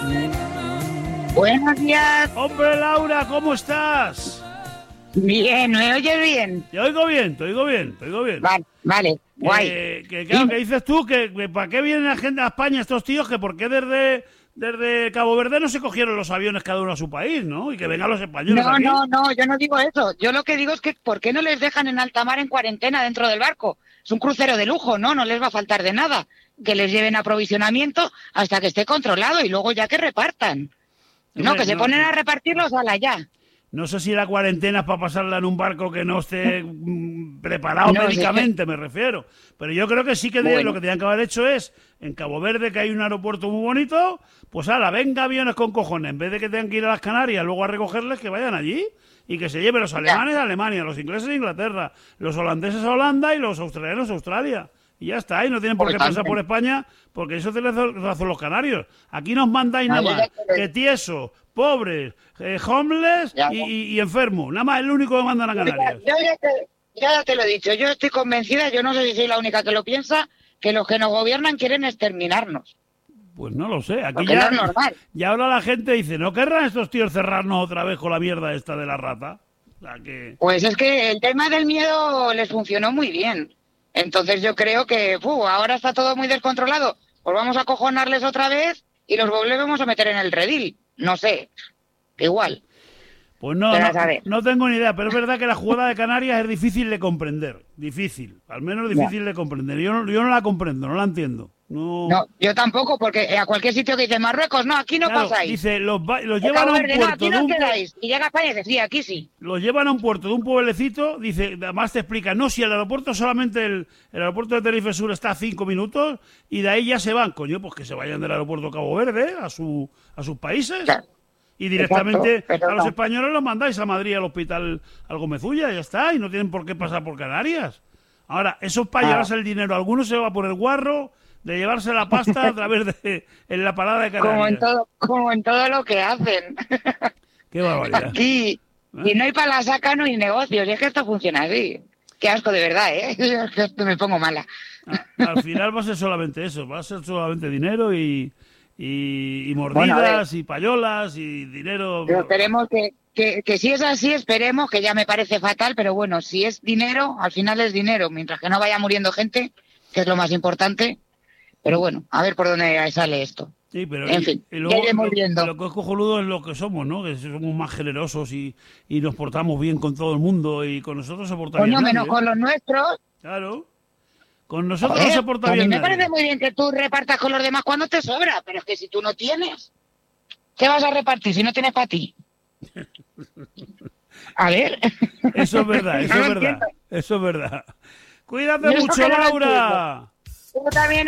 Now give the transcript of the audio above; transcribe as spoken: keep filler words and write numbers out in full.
Buenos días. Hombre, Laura, ¿cómo estás? Bien, ¿me oyes bien? Te oigo bien, te oigo bien, te oigo bien. Vale, vale, guay. Eh, que claro, que dices tú, que, que ¿para qué vienen a, gente, a España estos tíos? Que ¿por qué desde, desde Cabo Verde no se cogieron los aviones cada uno a su país, ¿no? Y que vengan los españoles No, aquí. no, no, yo no digo eso. Yo lo que digo es que ¿por qué no les dejan en alta mar en cuarentena dentro del barco? Es un crucero de lujo, ¿no? No les va a faltar de nada. Que les lleven aprovisionamiento hasta que esté controlado y luego ya que repartan. No, Hombre, que se no, ponen no. a repartirlos a la ya. No sé si la cuarentena es para pasarla en un barco que no esté mm, preparado No, médicamente, sí, me refiero. Pero yo creo que sí que de- Bueno. lo que tenían que haber hecho es, en Cabo Verde, que hay un aeropuerto muy bonito, pues ala, venga aviones con cojones. En vez de que tengan que ir a las Canarias luego a recogerles, que vayan allí y que se lleven los alemanes a Alemania, los ingleses a Inglaterra, los holandeses a Holanda y los australianos a Australia. Y ya está, y no tienen por Pues qué pasar también. por España, porque eso te lo hacen los canarios. Aquí nos mandáis No, nada yo más ya te lo- que tiesos, pobres, eh, homeless Ya, y, ya. y, y enfermos. Nada más, es lo único que mandan a Yo ya, Canarias. yo ya te, ya te lo he dicho, yo estoy convencida, yo no sé si soy la única que lo piensa, que los que nos gobiernan quieren exterminarnos. Pues no lo sé. Aquí Porque ya, no es normal. ya ahora la gente dice, ¿no querrán estos tíos cerrarnos otra vez con la mierda esta de la rata? O sea que... Pues es que el tema del miedo les funcionó muy bien. Entonces yo creo que ¡fu! Ahora está todo muy descontrolado. Pues vamos a acojonarles otra vez y los volvemos a meter en el redil. No sé, igual. Pues no, Pero no, a saber. no tengo ni idea, pero es verdad que la jugada de Canarias es difícil de comprender. Difícil, al menos difícil de comprender. Yo no, yo no la comprendo, no la entiendo. No, No, yo tampoco, porque a cualquier sitio que dice Marruecos, no, aquí no Claro, pasáis. dice, los, va- los De llevan Cabo a un Verde, no, puerto aquí de no un os pue- quedáis. Y llega a España y dice, sí, aquí sí. los llevan a un puerto de un pueblecito, dice, además te explica, no, si el aeropuerto solamente, el, el aeropuerto de Tenerife Sur está a cinco minutos y de ahí ya se van, coño, pues que se vayan del aeropuerto Cabo Verde a su a sus países Claro. y directamente Exacto, pero a los no. españoles los mandáis a Madrid al hospital al Gómezulla, ya está, y no tienen por qué pasar por Canarias. Ahora, eso para Ah. llevarse el dinero, algunos se va por el guarro de llevarse la pasta a través de en la parada de Canarias. Como en todo, como en todo lo que hacen. Qué barbaridad. Aquí, y no hay para la saca, no hay negocios. Y es que esto funciona así. Qué asco de verdad, ¿eh? Es que esto me pongo mala. A- Al final va a ser solamente eso, va a ser solamente dinero y, y, y Bueno, a mordidas y payolas y dinero. Pero esperemos que, que, que si es así, esperemos, que ya me parece fatal, pero bueno, si es dinero, al final es dinero, mientras que no vaya muriendo gente, que es lo más importante. Pero bueno, a ver por dónde sale esto. Sí, pero En y- fin, y ya luego iremos lo, viendo. lo que es cojonudo es lo que somos, ¿no? Que somos más generosos y, y nos portamos bien con todo el mundo y con nosotros se porta bien Coño, nadie, menos ¿eh? con los nuestros. Claro. Con nosotros Joder, no se porta a mí bien me nadie. parece muy bien que tú repartas con los demás cuando te sobra, pero es que si tú no tienes, ¿qué vas a repartir si no tienes para ti? A ver. Eso es verdad, eso No es lo verdad. entiendo. Eso es verdad. Cuídate Yo eso mucho, que no lo Laura. Tú también.